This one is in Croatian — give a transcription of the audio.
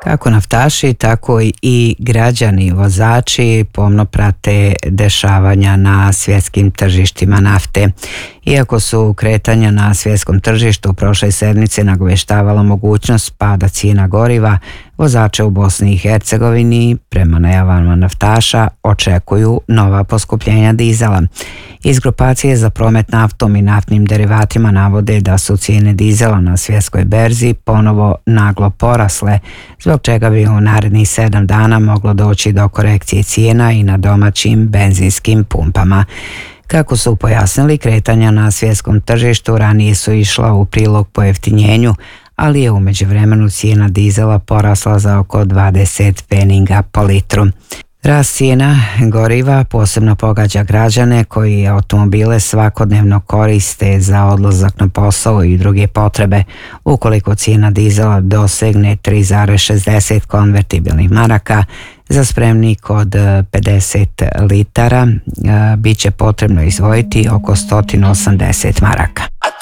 Kako naftaši, tako i građani vozači pomno prate dešavanja na svjetskim tržištima nafte. Iako su kretanja na svjetskom tržištu u prošloj sedmici nagovještavala mogućnost pada cijena goriva, vozače u Bosni i Hercegovini prema najavama naftaša očekuju nova poskupljenja dizela. Iz grupacije za promet naftom i naftnim derivatima navode da su cijene dizela na svjetskoj berzi ponovo naglo porasle, zbog čega bi u narednih 7 dana moglo doći do korekcije cijena i na domaćim benzinskim pumpama. Kako su pojasnili, kretanja na svjetskom tržištu ranije su išla u prilog pojeftinjenju, ali je u međuvremenu cijena dizela porasla za oko 20 pfenninga po litru. Rast cijena goriva posebno pogađa građane koji automobile svakodnevno koriste za odlazak na posao i druge potrebe. Ukoliko cijena dizela dosegne 3,60 konvertibilnih maraka, za spremnik od 50 litara bit će potrebno izdvojiti oko 180 maraka.